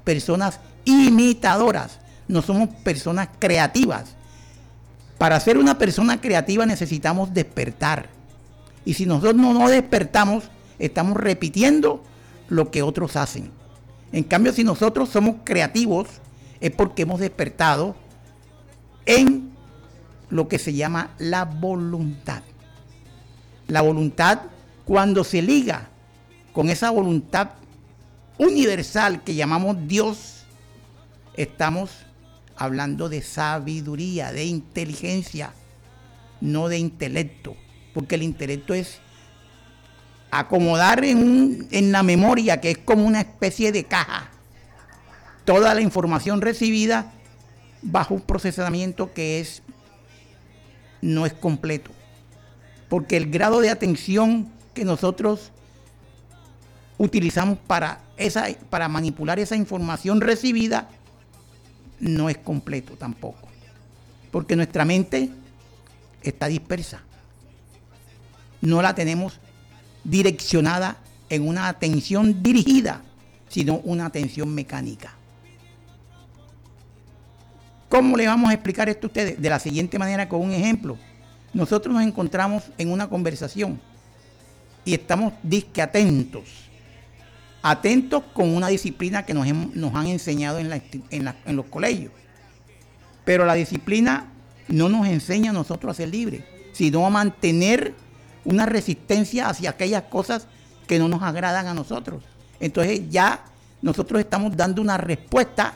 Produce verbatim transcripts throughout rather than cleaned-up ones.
personas imitadoras, no somos personas creativas. Para ser una persona creativa necesitamos despertar. Y si nosotros no nos despertamos, estamos repitiendo lo que otros hacen. En cambio, si nosotros somos creativos, es porque hemos despertado en lo que se llama la voluntad. La voluntad, cuando se liga con esa voluntad universal que llamamos Dios, estamos hablando de sabiduría, de inteligencia, no de intelecto, porque el intelecto es acomodar en, un, en la memoria, que es como una especie de caja, toda la información recibida bajo un procesamiento que es no es completo, porque el grado de atención que nosotros utilizamos para, esa, para manipular esa información recibida no es completo tampoco, porque nuestra mente está dispersa, no la tenemos direccionada en una atención dirigida, sino una atención mecánica. ¿Cómo le vamos a explicar esto a ustedes? De la siguiente manera, con un ejemplo. Nosotros nos encontramos en una conversación y estamos disque atentos, atentos con una disciplina que nos, hemos, nos han enseñado en, la, en, la, en los colegios. Pero la disciplina no nos enseña a nosotros a ser libres, sino a mantener una resistencia hacia aquellas cosas que no nos agradan a nosotros. Entonces ya nosotros estamos dando una respuesta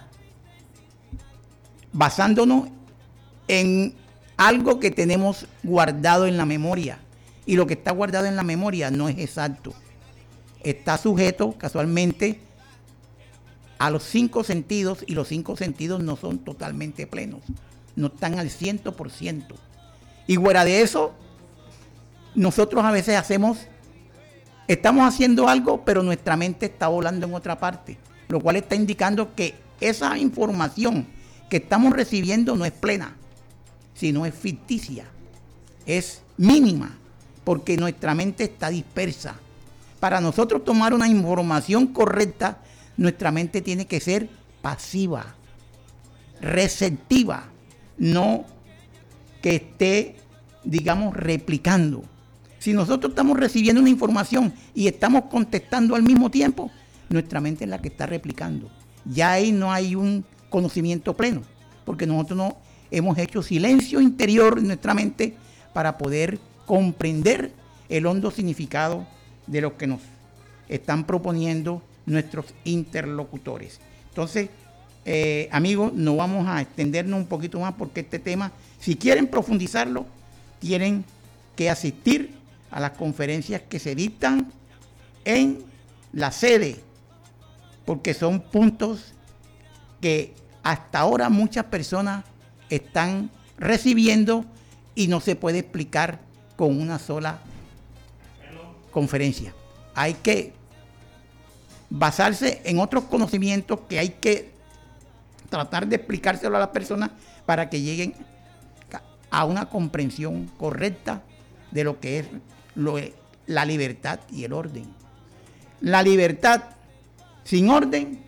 basándonos en algo que tenemos guardado en la memoria. Y lo que está guardado en la memoria no es exacto. Está sujeto casualmente a los cinco sentidos, y los cinco sentidos no son totalmente plenos. No están al cien por ciento. Y fuera de eso, nosotros a veces hacemos, estamos haciendo algo, pero nuestra mente está volando en otra parte. Lo cual está indicando que esa información que estamos recibiendo no es plena, sino es ficticia, es mínima, porque nuestra mente está dispersa. Para nosotros tomar una información correcta, nuestra mente tiene que ser pasiva, receptiva, no que esté, digamos, replicando. Si nosotros estamos recibiendo una información y estamos contestando al mismo tiempo, nuestra mente es la que está replicando. Ya ahí no hay un conocimiento pleno, porque nosotros no hemos hecho silencio interior en nuestra mente para poder comprender el hondo significado de lo que nos están proponiendo nuestros interlocutores. Entonces, eh, amigos, no vamos a extendernos un poquito más, porque este tema, si quieren profundizarlo, tienen que asistir a las conferencias que se dictan en la sede, porque son puntos que hasta ahora muchas personas están recibiendo y no se puede explicar con una sola conferencia. Hay que basarse en otros conocimientos que hay que tratar de explicárselo a las personas para que lleguen a una comprensión correcta de lo que es lo, la libertad y el orden. La libertad sin orden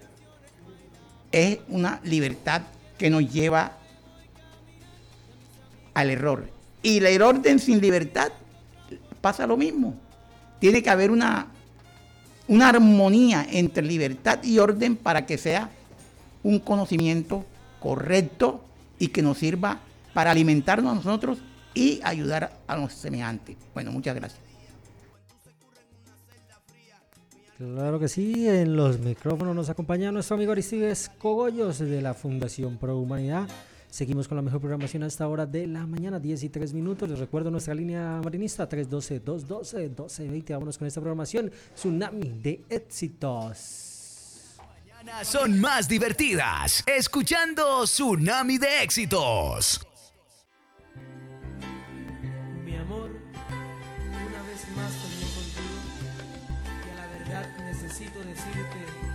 es una libertad que nos lleva al error. Y el orden sin libertad pasa lo mismo. Tiene que haber una, una armonía entre libertad y orden para que sea un conocimiento correcto y que nos sirva para alimentarnos a nosotros y ayudar a los semejantes. Bueno, muchas gracias. Claro que sí, en los micrófonos nos acompaña nuestro amigo Aristides Cogollos de la Fundación Pro Humanidad. Seguimos con la mejor programación a esta hora de la mañana, diez y tres minutos. Les recuerdo nuestra línea marinista, tres uno dos, dos uno dos, uno dos dos cero. Vámonos con esta programación, Tsunami de Éxitos. Mañana son más divertidas, escuchando Tsunami de Éxitos. Mi amor, una vez más soñé contigo y a la verdad necesito decirte